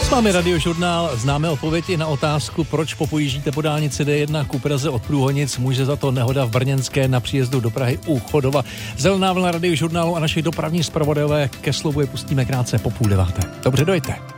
S vámi Radiožurnál, známe odpovědi na otázku, proč popojíždíte po dálnici D1 ku Praze od Průhonic, může za to nehoda v Brněnské na příjezdu do Prahy u Chodova. Zelená vlna Radiožurnálu a naši dopravní zpravodajové ke slovu je pustíme krátce po 8:30. Dobře, dojďte.